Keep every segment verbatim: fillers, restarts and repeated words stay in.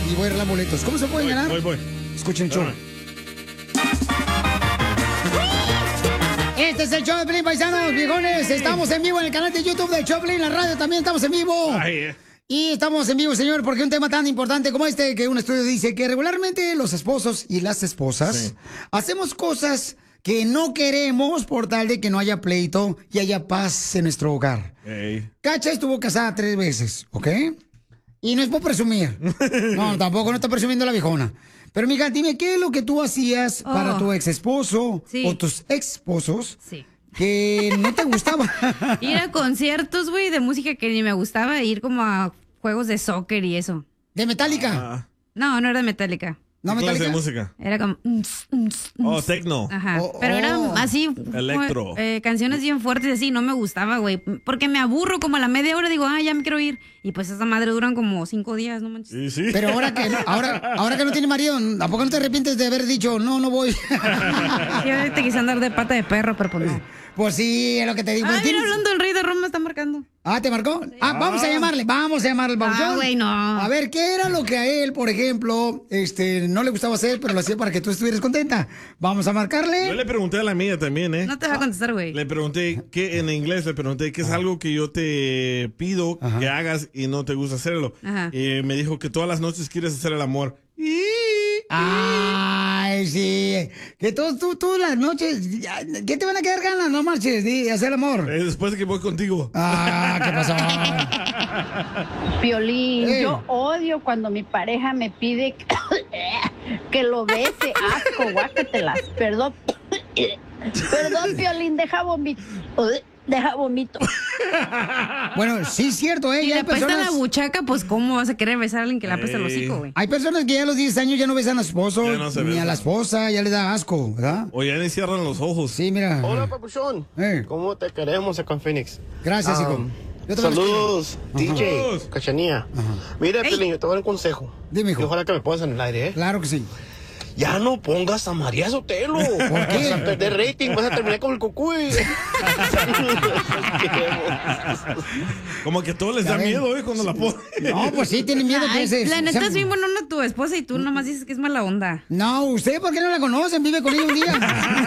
y voy a regalar boletos. ¿Cómo se pueden voy, ganar? Voy, voy. Escuchen el show. Este es el show de Piolín, paisanos, viejones. Estamos en vivo en el canal de YouTube de Choplin, la radio también estamos en vivo. Ay, eh. Y estamos en vivo, señor, porque un tema tan importante como este, que un estudio dice que regularmente los esposos y las esposas sí. hacemos cosas que no queremos por tal de que no haya pleito y haya paz en nuestro hogar. Hey. Cacha estuvo casada tres veces, ¿ok? Y no es por presumir. No, tampoco, no está presumiendo la viejona. Pero, mija, dime, ¿qué es lo que tú hacías oh. para tu ex esposo sí. o tus ex esposos? Sí. Que no te gustaba. Ir a conciertos, güey, de música que ni me gustaba, ir como a juegos de soccer y eso. ¿De Metallica? Ah. No, no era de Metallica. ¿No ¿Qué Metallica? clase de música? Era como... Oh, techno. Ajá, oh, pero era oh. así... Electro. Eh, canciones bien fuertes así, no me gustaba, güey. Porque me aburro como a la media hora, digo, ah, ya me quiero ir. Y pues esa madre duran como cinco días, no manches. Sí, sí. Pero ahora que, ahora, ahora que no tiene marido, ¿a poco no te arrepientes de haber dicho, no, no voy? Sí, te quise andar de pata de perro, pero pues no. Pues sí, es lo que te digo. Ah, ¿Tienes... mira, hablando, el rey de Roma me está marcando. Ah, ¿te marcó? Sí. Ah, vamos a llamarle, vamos a llamarle al babuchón. Ah, güey, no. A ver, ¿qué era lo que a él, por ejemplo, este, no le gustaba hacer, pero lo hacía para que tú estuvieras contenta? Vamos a marcarle. Yo le pregunté a la mía también, ¿eh? No te va a contestar, güey. Le pregunté, ¿qué en inglés? Le pregunté, ¿qué es algo que yo te pido Ajá. que hagas y no te gusta hacerlo? Ajá. Y me dijo que todas las noches quieres hacer el amor. Y... Ay, sí. Que tú, tú, tú las noches, ¿qué te van a quedar ganas? No marches, de hacer el amor. Eh, después de que voy contigo. Ah, ¿qué pasó? Piolín, hey. Yo odio cuando mi pareja me pide que, que lo bese. Asco, guácatelas. Perdón. Perdón, Piolín, deja vomito. Deja vomito. Bueno, sí es cierto, ¿eh? Si ya le hay personas... apesta la buchaca, pues ¿cómo vas a querer besar a alguien que le apesta el hocico, güey? Hay personas que ya a los diez años ya no besan a su esposo, no ni besa. a la esposa, ya les da asco, ¿verdad? O ya ni cierran los ojos. Sí, mira. Hola, papuchón. Eh. ¿Cómo te queremos acá en Phoenix? Gracias, um, hijo. Saludos, D J, Ajá. Cachanía. Ajá. Mira, Pelín, yo te voy a dar un consejo. Dime, hijo. Y ojalá que me puedas en el aire, ¿eh? Claro que sí. Ya no pongas a María Sotelo. ¿Por qué? Vas a perder rating, vas a terminar como el cucuy. Como que a todos les da miedo, ¿eh? Cuando la ponen. No, pues sí, tienen miedo. Ay, que la neta es bien buena onda tu esposa y tú nomás dices que es mala onda. No, ¿usted por qué no la conocen? Vive con ella un día.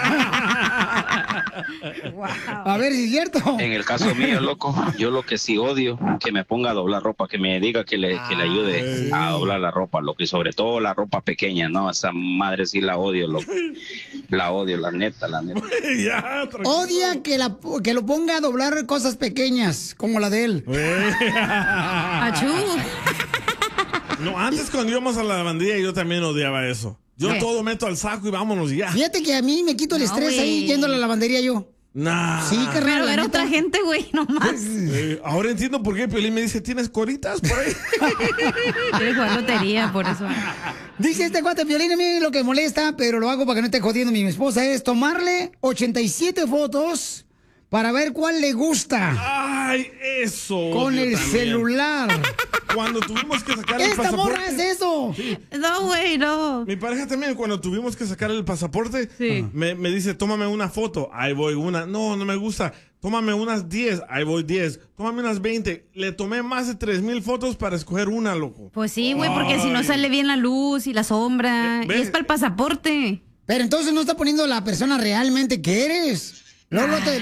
Wow. A ver si es cierto. En el caso mío, loco, yo lo que sí odio, que me ponga a doblar ropa, que me diga que le, que le ayude sí. a doblar la ropa, lo que sobre todo la ropa pequeña, ¿no? Esa madre sí la odio, loco. La odio, la neta, la neta. Ya, odia que, la, que lo ponga a doblar cosas pequeñas, como la de él. Achú. No, antes cuando íbamos a la lavandería yo también odiaba eso. Yo ¿Qué? todo meto al saco y vámonos ya. Fíjate que a mí me quito el no, estrés wey. ahí yendo a la lavandería yo. Nah. Sí, qué raro. Pero era otra gente, güey, nomás. Eh, ahora entiendo por qué Piolín me dice, ¿tienes coritas por ahí? Quiere jugar lotería, por eso. Dice este cuate, Piolín, a mí lo que molesta, pero lo hago para que no esté jodiendo mi esposa, es tomarle ochenta y siete fotos para ver cuál le gusta. ¡Ay, eso! Con el también. celular. Cuando tuvimos que sacar el ¡Esta pasaporte. morra es eso! Sí. No, güey, no. Mi pareja también, cuando tuvimos que sacar el pasaporte, sí. me, me dice, tómame una foto. Ahí voy una. No, no me gusta. Tómame unas diez. Ahí voy diez. Tómame unas veinte. Le tomé más de tres mil fotos para escoger una, loco. Pues sí, güey, porque Ay. si no sale bien la luz y la sombra. ¿Ve? Y es para el pasaporte. Pero entonces no está poniendo la persona realmente que eres. No, no te...